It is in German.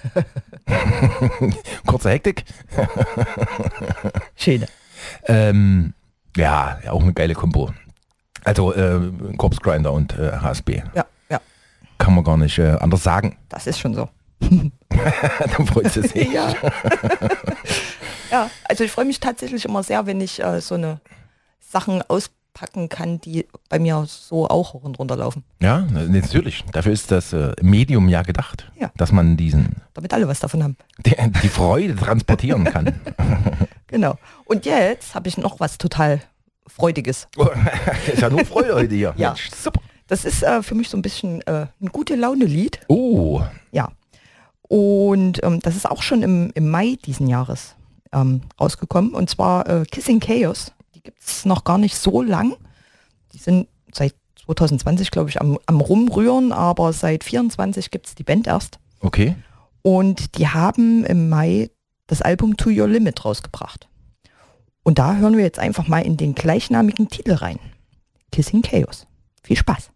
Kurze Hektik. Schöne. Ja, auch eine geile Kombo. Also Corpse Grinder und HSB. Ja. Kann man gar nicht anders sagen. Das ist schon so. Dann freut sie sich. Ja. Ja, also ich freue mich tatsächlich immer sehr, wenn ich so eine Sachen auspacken kann, die bei mir so auch hoch und runter laufen. Ja, natürlich. Dafür ist das Medium ja gedacht, Ja. dass man Damit alle was davon haben. die Freude transportieren kann. Genau. Und jetzt habe ich noch was total Freudiges. Ist ja nur Freude heute hier. Ja. Mensch, super. Das ist für mich so ein bisschen ein gute Laune-Lied. Oh, Ja. Und das ist auch schon im Mai diesen Jahres rausgekommen. Und zwar Kissing Chaos. Die gibt es noch gar nicht so lang. Die sind seit 2020, glaube ich, am Rumrühren, aber seit 24 gibt es die Band erst. okay. Und die haben im Mai das Album To Your Limit rausgebracht. Und da hören wir jetzt einfach mal in den gleichnamigen Titel rein. Kissing Chaos. Viel Spaß.